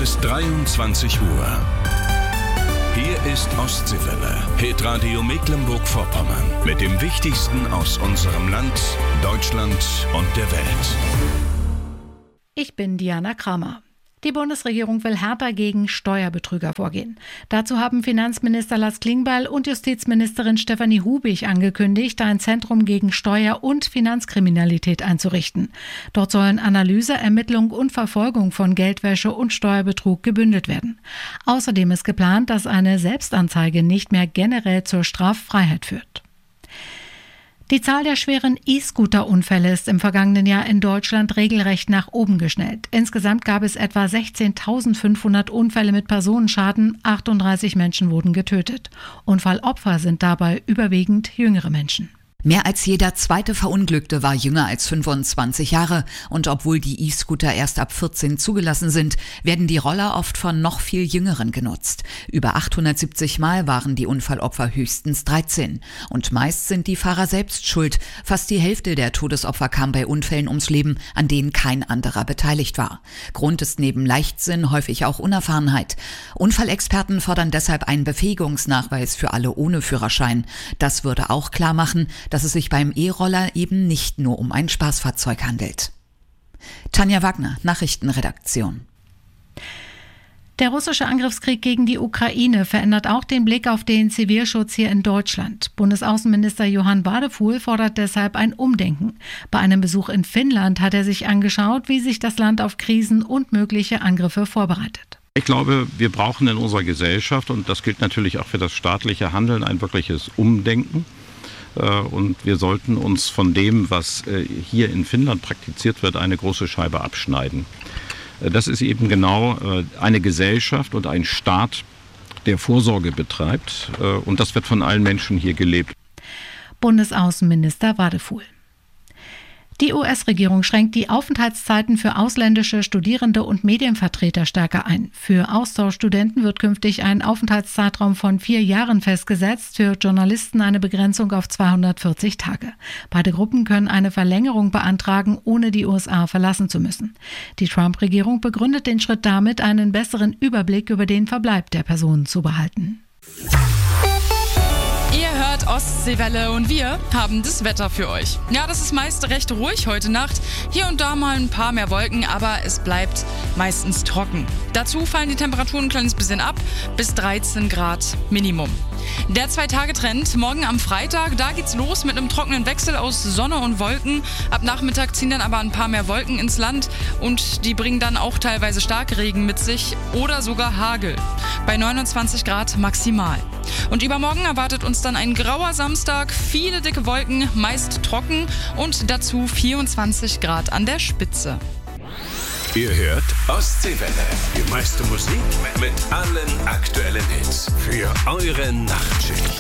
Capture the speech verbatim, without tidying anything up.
Es ist dreiundzwanzig Uhr. Hier ist Ostseewelle, Hitradio Mecklenburg-Vorpommern, mit dem Wichtigsten aus unserem Land, Deutschland und der Welt. Ich bin Diana Kramer. Die Bundesregierung will härter gegen Steuerbetrüger vorgehen. Dazu haben Finanzminister Lars Klingbeil und Justizministerin Stefanie Hubig angekündigt, ein Zentrum gegen Steuer- und Finanzkriminalität einzurichten. Dort sollen Analyse, Ermittlung und Verfolgung von Geldwäsche und Steuerbetrug gebündelt werden. Außerdem ist geplant, dass eine Selbstanzeige nicht mehr generell zur Straffreiheit führt. Die Zahl der schweren E-Scooter-Unfälle ist im vergangenen Jahr in Deutschland regelrecht nach oben geschnellt. Insgesamt gab es etwa sechzehntausendfünfhundert Unfälle mit Personenschaden, achtunddreißig Menschen wurden getötet. Unfallopfer sind dabei überwiegend jüngere Menschen. Mehr als jeder zweite Verunglückte war jünger als fünfundzwanzig Jahre. Und obwohl die E-Scooter erst ab vierzehn zugelassen sind, werden die Roller oft von noch viel Jüngeren genutzt. Über achthundertsiebzig Mal waren die Unfallopfer höchstens dreizehn. Und meist sind die Fahrer selbst schuld. Fast die Hälfte der Todesopfer kam bei Unfällen ums Leben, an denen kein anderer beteiligt war. Grund ist neben Leichtsinn häufig auch Unerfahrenheit. Unfallexperten fordern deshalb einen Befähigungsnachweis für alle ohne Führerschein. Das würde auch klar machen, dass es sich beim E-Roller eben nicht nur um ein Spaßfahrzeug handelt. Tanja Wagner, Nachrichtenredaktion. Der russische Angriffskrieg gegen die Ukraine verändert auch den Blick auf den Zivilschutz hier in Deutschland. Bundesaußenminister Johann Wadefuhl fordert deshalb ein Umdenken. Bei einem Besuch in Finnland hat er sich angeschaut, wie sich das Land auf Krisen und mögliche Angriffe vorbereitet. Ich glaube, wir brauchen in unserer Gesellschaft, und das gilt natürlich auch für das staatliche Handeln, ein wirkliches Umdenken. Und wir sollten uns von dem, was hier in Finnland praktiziert wird, eine große Scheibe abschneiden. Das ist eben genau eine Gesellschaft und ein Staat, der Vorsorge betreibt. Und das wird von allen Menschen hier gelebt. Bundesaußenminister Wadefuhl. Die U S-Regierung schränkt die Aufenthaltszeiten für ausländische Studierende und Medienvertreter stärker ein. Für Austauschstudenten wird künftig ein Aufenthaltszeitraum von vier Jahren festgesetzt, für Journalisten eine Begrenzung auf zweihundertvierzig Tage. Beide Gruppen können eine Verlängerung beantragen, ohne die U S A verlassen zu müssen. Die Trump-Regierung begründet den Schritt damit, einen besseren Überblick über den Verbleib der Personen zu behalten. Ihr hört Ostseewelle und wir haben das Wetter für euch. Ja, das ist meist recht ruhig heute Nacht. Hier und da mal ein paar mehr Wolken, aber es bleibt meistens trocken. Dazu fallen die Temperaturen ein kleines bisschen ab, bis dreizehn Grad Minimum. Der Zwei-Tage-Trend, morgen am Freitag, da geht's los mit einem trockenen Wechsel aus Sonne und Wolken. Ab Nachmittag ziehen dann aber ein paar mehr Wolken ins Land und die bringen dann auch teilweise Starkregen mit sich oder sogar Hagel. Bei neunundzwanzig Grad maximal. Und übermorgen erwartet uns dann ein grauer Samstag, viele dicke Wolken, meist trocken und dazu vierundzwanzig Grad an der Spitze. Ihr hört Ostseewelle. Die meiste Musik mit allen aktuellen Hits für eure Nachtschicht.